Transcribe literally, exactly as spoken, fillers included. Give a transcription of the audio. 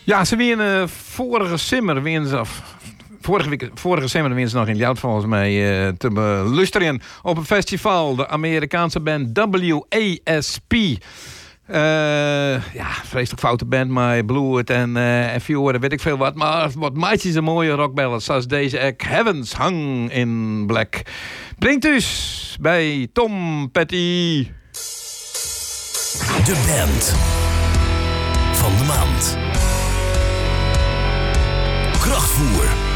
Ja, ze winnen uh, vorige simmer, winnen ze af. Vorige, week, vorige zomer winnen ze nog in Jout volgens mij uh, te beluisteren op een festival. De Amerikaanse band W A S P. Uh, ja, vreselijk foute band, maar Bluet en, uh, en Fjord, weet ik veel wat. Maar wat maatje is een mooie rockballads zoals deze act Heavens Hung in Black. Brengt dus bij Tom Petty. De band van de maand. Krachtvoer.